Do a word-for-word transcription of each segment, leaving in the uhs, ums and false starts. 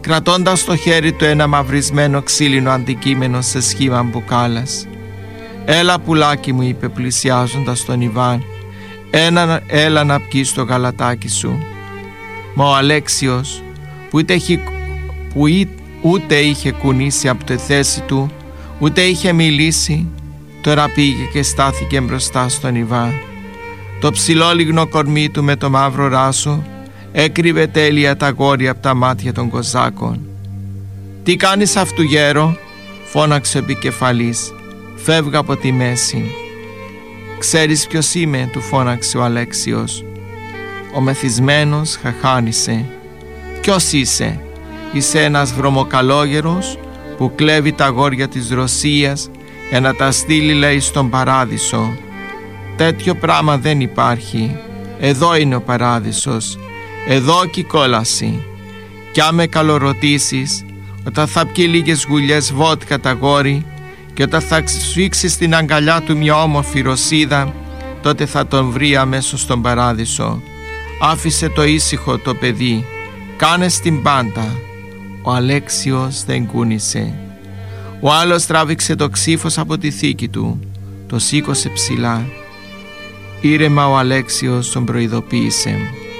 κρατώντας στο χέρι του ένα μαυρισμένο ξύλινο αντικείμενο σε σχήμα μπουκάλας. «Έλα πουλάκι μου», είπε πλησιάζοντας τον Ιβάν, «Ένα, έλα να πιεις το γαλατάκι σου». Μα ο Αλέξιος, που, ούτε, που ούτε είχε κουνήσει από τη θέση του, ούτε είχε μιλήσει, τώρα πήγε και στάθηκε μπροστά στον Ιβάν. Το ψηλόλιγνο κορμί του με το μαύρο ράσο έκρυβε τέλεια τα γόρια από τα μάτια των Κοζάκων. «Τι κάνεις αυτού, γέρο?» φώναξε ο επικεφαλής. «Φεύγα από τη μέση». «Ξέρεις ποιος είμαι?» του φώναξε ο Αλέξιος. Ο μεθυσμένος χαχάνισε. «Ποιος είσαι?» «Είσαι ένας βρωμοκαλόγερος που κλέβει τα αγόρια της Ρωσίας για να τα στείλει, λέει, στον παράδεισο. Τέτοιο πράγμα δεν υπάρχει. Εδώ είναι ο παράδεισος. Εδώ και η κόλαση. Κι αν με καλορωτήσεις, όταν θα πιει λίγες γουλιές βότκα τα γόρι και όταν θα σφίξει στην αγκαλιά του μια όμορφη Ρωσίδα, τότε θα τον βρει αμέσως στον παράδεισο. Άφησε το ήσυχο το παιδί. Κάνε την πάντα». Ο Αλέξιος δεν κούνησε. Ο άλλος τράβηξε το ξύφος από τη θήκη του, το σήκωσε ψηλά. Ήρεμα ο Αλέξιος τον προειδοποίησε.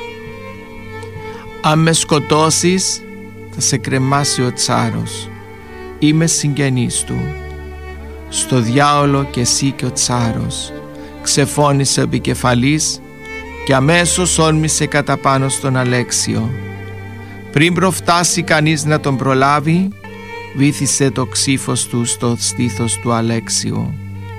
«Αν με σκοτώσεις, θα σε κρεμάσει ο Τσάρος. Είμαι συγγενής του». «Στο διάολο και εσύ και ο Τσάρος», ξεφώνησε ο επικεφαλής και αμέσως όρμησε κατά πάνω στον Αλέξιο. Πριν προφτάσει κανείς να τον προλάβει, βύθισε το ξύφος του στο στήθος του Αλέξιου.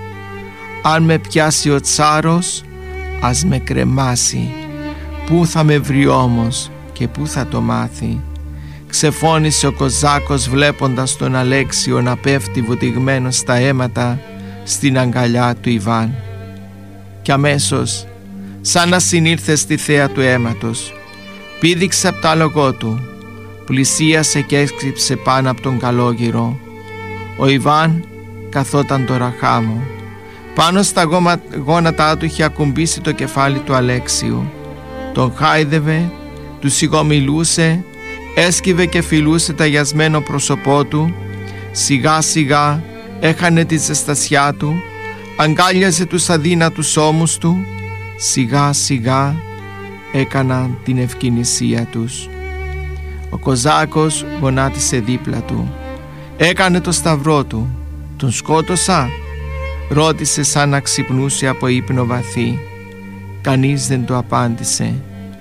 «Αν με πιάσει ο Τσάρος, ας με κρεμάσει. Πού θα με βρει όμως και πού θα το μάθει?» ξεφώνησε ο Κοζάκος βλέποντας τον Αλέξιο να πέφτει βουτυγμένο στα αίματα στην αγκαλιά του Ιβάν. Κι αμέσως, σαν να συνήλθε στη θέα του αίματος, πήδηξε απ' το άλογο του, πλησίασε και έσκυψε πάνω από τον καλόγυρο. Ο Ιβάν καθόταν τώρα χάμω. Πάνω στα γόμα, γόνατά του είχε ακουμπήσει το κεφάλι του Αλέξιου. Τον χάιδευε, του σιγομιλούσε, έσκυβε και φιλούσε τα γιασμένο πρόσωπό του. Σιγά σιγά έχανε τη ζεστασιά του, αγκάλιαζε τους αδύνατους ώμους του. Σιγά σιγά έκαναν την ευκαινησία τους. Ο Κοζάκος γονάτισε δίπλα του. Έκανε το σταυρό του. «Τον σκότωσα?» ρώτησε σαν να ξυπνούσε από ύπνο βαθύ. Κανείς δεν το απάντησε.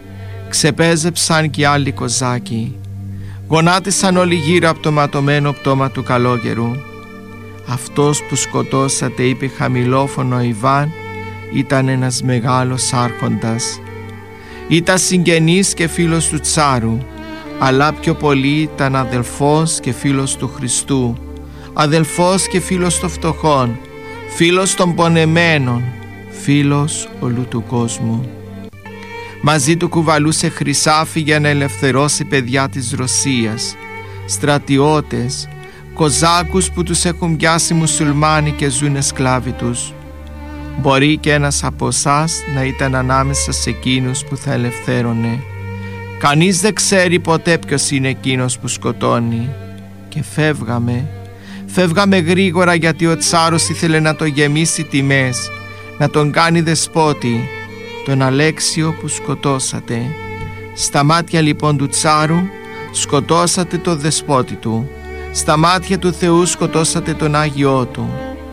Ξεπέζεψαν κι άλλοι Κοζάκοι. Γονάτισαν όλοι γύρω από το ματωμένο πτώμα του καλόγερου. «Αυτός που σκοτώσατε», είπε χαμηλόφωνο ο Ιβάν, «ήταν ένας μεγάλος άρχοντας. Ήταν συγγενής και φίλος του Τσάρου, αλλά πιο πολύ ήταν αδελφός και φίλος του Χριστού, αδελφός και φίλος των φτωχών, φίλος των πονεμένων, φίλος όλου του κόσμου. Μαζί του κουβαλούσε χρυσάφι για να ελευθερώσει παιδιά της Ρωσίας, στρατιώτες, Κοζάκους που τους έχουν πιάσει μουσουλμάνοι και ζουνε σκλάβοι τους. Μπορεί και ένας από εσάς να ήταν ανάμεσα σε εκείνους που θα ελευθέρωνε. Κανείς δεν ξέρει ποτέ ποιος είναι εκείνος που σκοτώνει. Και φεύγαμε, φεύγαμε γρήγορα, γιατί ο Τσάρος ήθελε να το γεμίσει τιμές, να τον κάνει δεσπότη, τον Αλέξιο που σκοτώσατε. Στα μάτια λοιπόν του Τσάρου σκοτώσατε το δεσπότη του, στα μάτια του Θεού σκοτώσατε τον Άγιό του.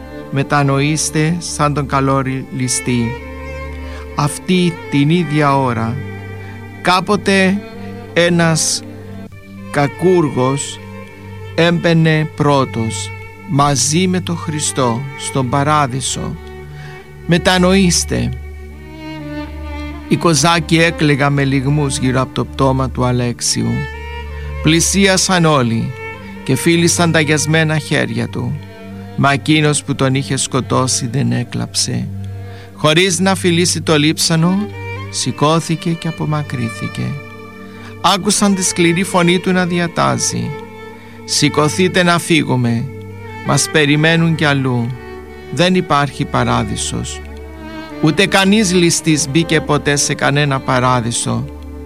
Μετανοήστε σαν τον καλό ληστή». Αυτή την ίδια ώρα κάποτε ένας κακούργος έμπαινε πρώτος μαζί με τον Χριστό στον παράδεισο. Μετανοήστε. Οι Κοζάκοι έκλαιγαν με λυγμούς γύρω από το πτώμα του Αλέξιου. Πλησίασαν όλοι και φίλησαν τα γιασμένα χέρια του, μα εκείνος που τον είχε σκοτώσει δεν έκλαψε. Χωρίς να φιλήσει το λείψανο, σηκώθηκε και απομακρύθηκε. Άκουσαν τη σκληρή φωνή του να διατάζει: «Σηκωθείτε να φύγουμε, μας περιμένουν κι αλλού. Δεν υπάρχει παράδεισος. Ούτε κανείς ληστής μπήκε ποτέ σε κανένα παράδεισο.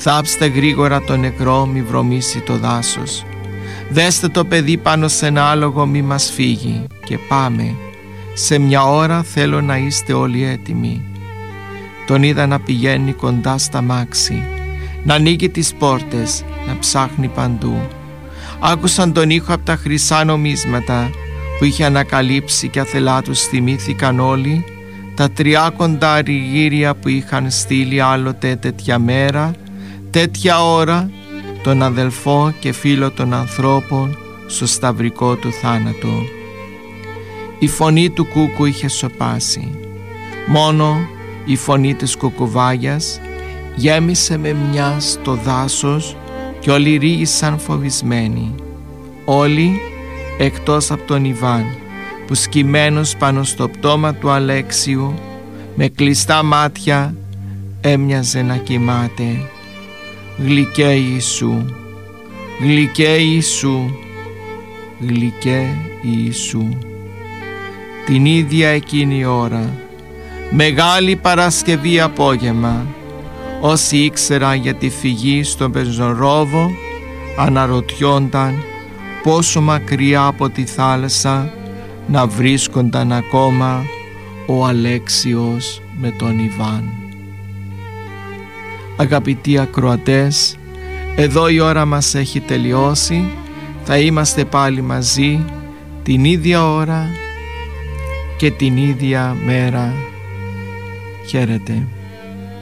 Θάψτε γρήγορα το νεκρό, μη βρωμίσει το δάσος. Δέστε το παιδί πάνω σε ένα άλογο, μη μας φύγει. Και πάμε. Σε μια ώρα θέλω να είστε όλοι έτοιμοι. Τον είδα να πηγαίνει κοντά στα μάξι, να ανοίγει τις πόρτες, να ψάχνει παντού. Άκουσαν τον ήχο από τα χρυσά νομίσματα που είχε ανακαλύψει και αθελά τους θυμήθηκαν όλοι τα τριάκοντα αριγύρια που είχαν στείλει άλλοτε τέτοια μέρα, τέτοια ώρα, τον αδελφό και φίλο των ανθρώπων στο σταυρικό του θάνατο. Η φωνή του κούκου είχε σωπάσει. Μόνο η φωνή της κουκουβάγιας γέμισε με μια στο δάσος και όλοι ρίγησαν φοβισμένοι. Όλοι εκτός από τον Ιβάν που σκυμμένος πάνω στο πτώμα του Αλέξιου με κλειστά μάτια έμοιαζε να κοιμάται. Γλυκέ Ιησού, γλυκέ Ιησού, γλυκέ Ιησού. Την ίδια εκείνη ώρα, Μεγάλη Παρασκευή απόγευμα, όσοι ήξεραν για τη φυγή στον πεζορόβο αναρωτιόνταν πόσο μακριά από τη θάλασσα να βρίσκονταν ακόμα ο Αλέξιος με τον Ιβάν. Αγαπητοί ακροατές, εδώ η ώρα μας έχει τελειώσει. Θα είμαστε πάλι μαζί την ίδια ώρα και την ίδια μέρα. Χαίρετε.